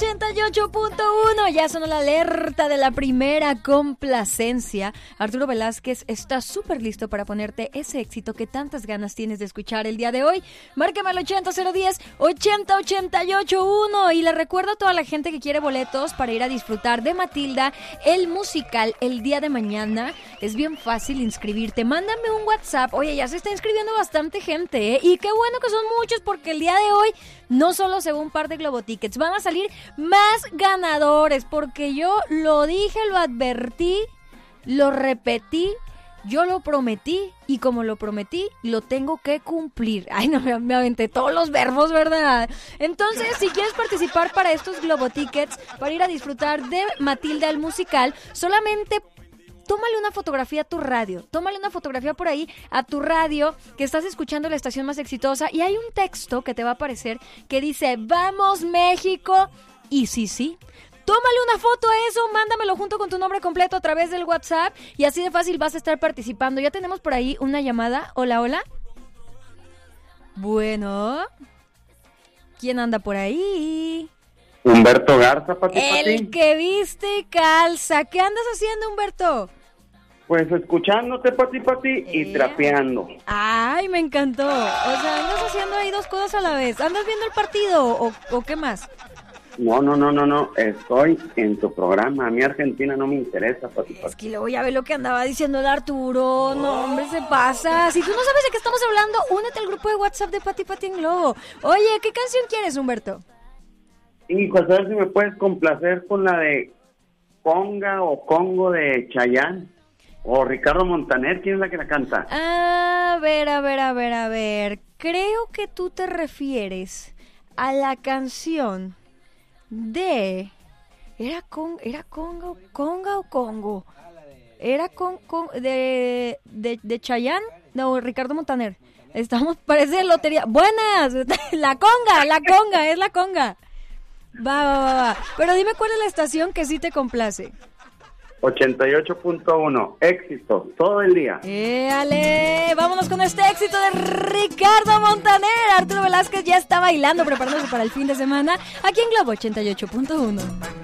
88.1, ya sonó la alerta de la primera complacencia. Arturo Velázquez está súper listo para ponerte ese éxito que tantas ganas tienes de escuchar el día de hoy. Márcame al 80-010-80-88-1 y le recuerdo a toda la gente que quiere boletos para ir a disfrutar de Matilda, el musical, el día de mañana. Es bien fácil inscribirte, mándame un WhatsApp. Oye, ya se está inscribiendo bastante gente, ¿eh? Y qué bueno que son muchos porque el día de hoy no solo se va un par de Globotickets, van a salir más ganadores, porque yo lo dije, lo advertí, lo repetí, yo lo prometí y como lo prometí, lo tengo que cumplir. Ay, no, me aventé todos los verbos, ¿verdad? Entonces, si quieres participar para estos Globotickets, para ir a disfrutar de Matilda el musical, solamente tómale una fotografía a tu radio, tómale una fotografía por ahí a tu radio que estás escuchando la estación más exitosa y hay un texto que te va a aparecer que dice ¡Vamos México! Y sí, tómale una foto a eso, mándamelo junto con tu nombre completo a través del WhatsApp y así de fácil vas a estar participando. Ya tenemos por ahí una llamada. Hola, hola. Bueno, ¿quién anda por ahí? Humberto Garza, Pati. El que viste y calza. ¿Qué andas haciendo, Humberto? Pues escuchándote, Pati, y trapeando. Ay, me encantó. O sea, andas haciendo ahí dos cosas a la vez. ¿Andas viendo el partido o qué más? No. Estoy en tu programa. A mí Argentina no me interesa, Pati. Es que luego ya ve lo que andaba diciendo el Arturo. No, hombre, se pasa. Si tú no sabes de qué estamos hablando, únete al grupo de WhatsApp de Pati en Globo. Oye, ¿qué canción quieres, Humberto? Hijo, a ver si me puedes complacer con la de Conga o Congo de Chayanne. O Ricardo Montaner, ¿quién es la que la canta? A ver. Creo que tú te refieres a la canción de... ¿Era Conga o Congo? ¿Era de Chayanne? No, Ricardo Montaner. Parece lotería. ¡Buenas! La conga, es la conga. Va. Pero dime cuál es la estación que sí te complace. 88.1, éxito, todo el día. ¡Ale! Vámonos con este éxito de Ricardo Montaner. Arturo Velázquez ya está bailando, preparándose para el fin de semana, aquí en Globo 88.1.